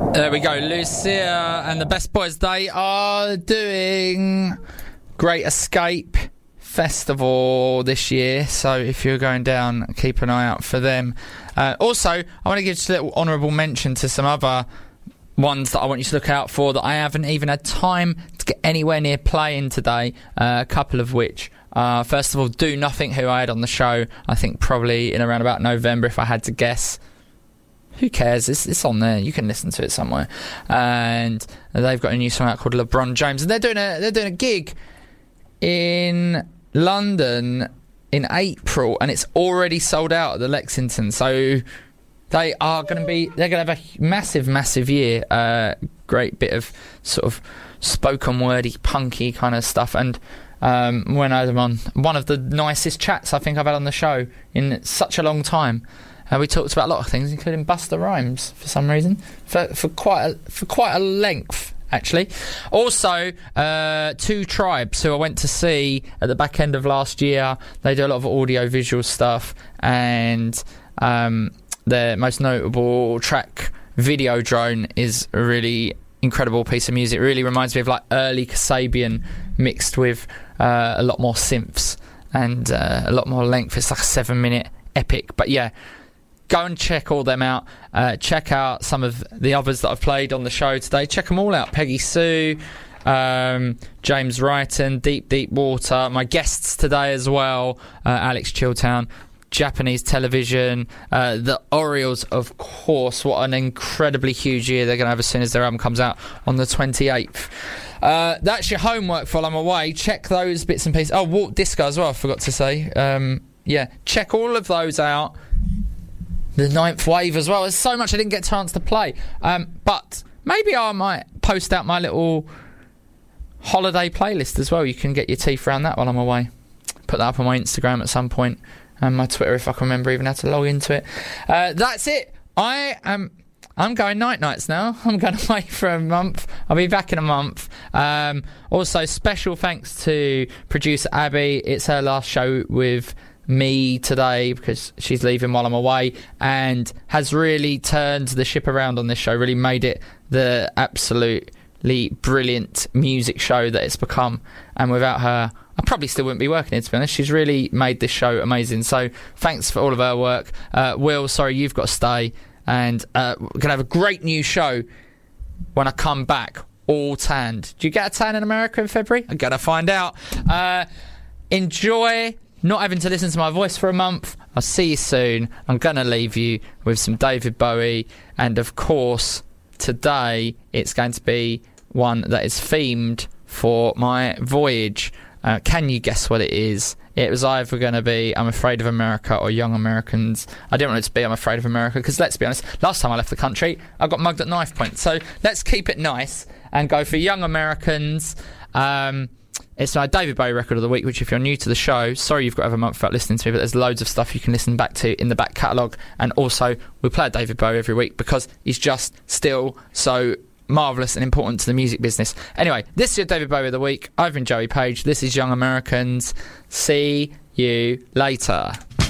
There we go, Lucia and the Best Boys. They are doing Great Escape Festival this year, so if you're going down, keep an eye out for them. Also, I want to give just a little honourable mention to some other ones that I want you to look out for that I haven't even had time to get anywhere near playing today, a couple of which first of all, Do Nothing, who I had on the show I think probably in around about November if I had to guess. Who cares? It's on there. You can listen to it somewhere. And they've got a new song out called LeBron James, and they're doing a gig in London in April, and it's already sold out at the Lexington. So they're going to have a massive year. Great bit of sort of spoken wordy, punky kind of stuff. And when I was on one of the nicest chats I think I've had on the show in such a long time. We talked about a lot of things, including Busta Rhymes for some reason, for quite a length actually. Also, Two Tribes, who I went to see at the back end of last year. They do a lot of audio visual stuff, and their most notable track, Videodrone, is a really incredible piece of music. It really reminds me of like early Kasabian mixed with a lot more synths and a lot more length. It's like a 7-minute epic, but yeah. Go and check all them out. Check out some of the others that I've played on the show today. Check them all out. Peggy Sue, James Wrighton, Deep Water. My guests today as well, Alex Chiltown, Japanese Television, the Orioles, of course. What an incredibly huge year they're going to have as soon as their album comes out on the 28th. That's your homework while I'm away. Check those bits and pieces. Oh, Warp Disco as well, I forgot to say. Yeah, check all of those out. The Ninth Wave as well. There's so much I didn't get a chance to play. But maybe I might post out my little holiday playlist as well. You can get your teeth around that while I'm away. Put that up on my Instagram at some point. And my Twitter if I can remember even how to log into it. That's it. I'm going nights now. I'm going away for a month. I'll be back in a month. Also, special thanks to producer Abby. It's her last show with me today because she's leaving while I'm away, and has really turned the ship around on this show, really made it the absolutely brilliant music show that it's become. And without her, I probably still wouldn't be working here, to be honest. She's really made this show amazing, so thanks for all of her work. Will, sorry you've got to stay, and we're going to have a great new show when I come back, all tanned. Do you get a tan in America in February? I'm going to find out. Enjoy not having to listen to my voice for a month. I'll see you soon. I'm going to leave you with some David Bowie. And of course, today it's going to be one that is themed for my voyage. Can you guess what it is? It was either going to be I'm Afraid of America or Young Americans. I didn't want it to be I'm Afraid of America because, let's be honest, last time I left the country, I got mugged at knife point. So let's keep it nice and go for Young Americans. It's my David Bowie record of the week, which if you're new to the show, sorry you've got to have a month without listening to me, but there's loads of stuff you can listen back to in the back catalogue. And also, we play David Bowie every week because he's just still so marvellous and important to the music business. Anyway, this is your David Bowie of the week. I've been Joey Page. This is Young Americans. See you later.